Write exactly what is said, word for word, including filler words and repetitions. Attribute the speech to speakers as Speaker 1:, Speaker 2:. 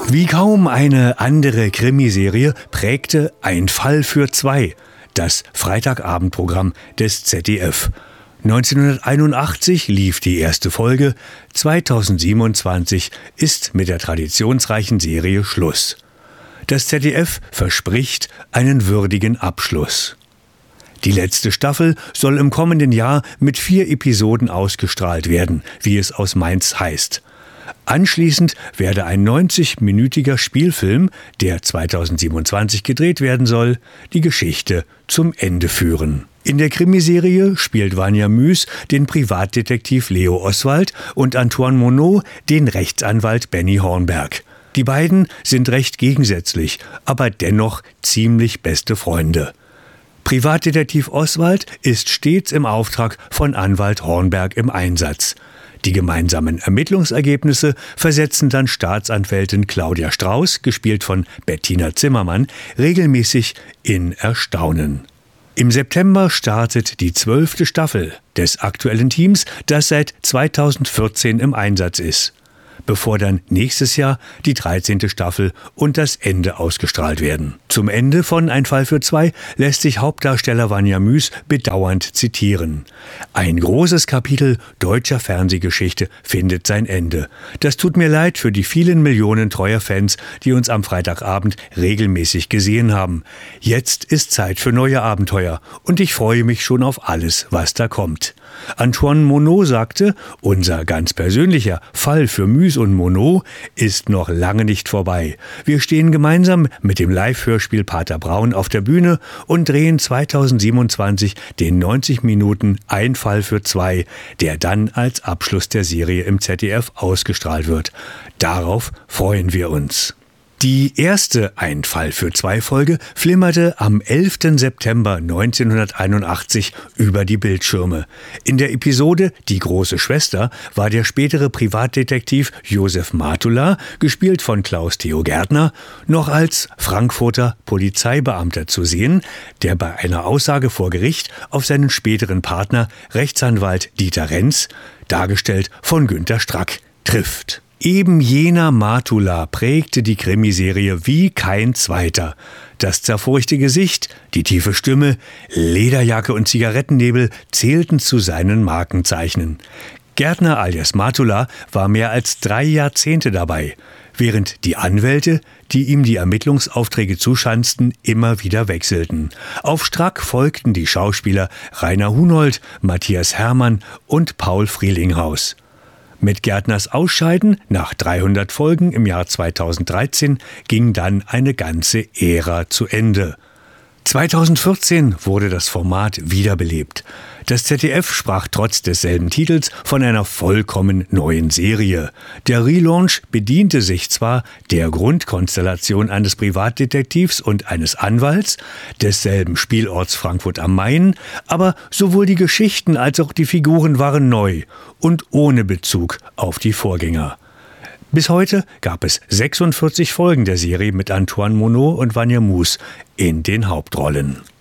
Speaker 1: Wie kaum eine andere Krimiserie prägte Ein Fall für zwei das Freitagabendprogramm des Z D F. neunzehnhunderteinundachtzig lief die erste Folge, zweitausendsiebenundzwanzig ist mit der traditionsreichen Serie Schluss. Das Z D F verspricht einen würdigen Abschluss. Die letzte Staffel soll im kommenden Jahr mit vier Episoden ausgestrahlt werden, wie es aus Mainz heißt. Anschließend werde ein neunzigminütiger Spielfilm, der zweitausendsiebenundzwanzig gedreht werden soll, die Geschichte zum Ende führen. In der Krimiserie spielt Vanja Müß den Privatdetektiv Leo Oswald und Antoine Monod den Rechtsanwalt Benny Hornberg. Die beiden sind recht gegensätzlich, aber dennoch ziemlich beste Freunde. Privatdetektiv Oswald ist stets im Auftrag von Anwalt Hornberg im Einsatz. Die gemeinsamen Ermittlungsergebnisse versetzen dann Staatsanwältin Claudia Strauß, gespielt von Bettina Zimmermann, regelmäßig in Erstaunen. Im September startet die zwölfte Staffel des aktuellen Teams, das seit zweitausendvierzehn im Einsatz ist, bevor dann nächstes Jahr die dreizehnte Staffel und das Ende ausgestrahlt werden. Zum Ende von Ein Fall für zwei lässt sich Hauptdarsteller Vanja Müß bedauernd zitieren. Ein großes Kapitel deutscher Fernsehgeschichte findet sein Ende. Das tut mir leid für die vielen Millionen treuer Fans, die uns am Freitagabend regelmäßig gesehen haben. Jetzt ist Zeit für neue Abenteuer und ich freue mich schon auf alles, was da kommt. Antoine Monod sagte, unser ganz persönlicher Fall für Müß und Monod ist noch lange nicht vorbei. Wir stehen gemeinsam mit dem Live-Hörspiel Pater Braun auf der Bühne und drehen zweitausendsiebenundzwanzig den neunzig Minuten Ein Fall für zwei, der dann als Abschluss der Serie im Z D F ausgestrahlt wird. Darauf freuen wir uns. Die erste Ein Fall für zwei Folge flimmerte am elften September neunzehnhunderteinundachtzig über die Bildschirme. In der Episode Die große Schwester war der spätere Privatdetektiv Josef Matula, gespielt von Klaus-Theo Gärtner, noch als Frankfurter Polizeibeamter zu sehen, der bei einer Aussage vor Gericht auf seinen späteren Partner, Rechtsanwalt Dieter Renz, dargestellt von Günter Strack, trifft. Eben jener Matula prägte die Krimiserie wie kein zweiter. Das zerfurchte Gesicht, die tiefe Stimme, Lederjacke und Zigarettennebel zählten zu seinen Markenzeichnen. Gärtner alias Matula war mehr als drei Jahrzehnte dabei, während die Anwälte, die ihm die Ermittlungsaufträge zuschanzten, immer wieder wechselten. Auf Strack folgten die Schauspieler Rainer Hunold, Matthias Hermann und Paul Frielinghaus. Mit Gärtners Ausscheiden nach dreihundert Folgen im Jahr zweitausenddreizehn ging dann eine ganze Ära zu Ende. zweitausendvierzehn wurde das Format wiederbelebt. Das Z D F sprach trotz desselben Titels von einer vollkommen neuen Serie. Der Relaunch bediente sich zwar der Grundkonstellation eines Privatdetektivs und eines Anwalts, desselben Spielorts Frankfurt am Main, aber sowohl die Geschichten als auch die Figuren waren neu und ohne Bezug auf die Vorgänger. Bis heute gab es sechsundvierzig Folgen der Serie mit Antoine Monod und Vanja Müß in den Hauptrollen.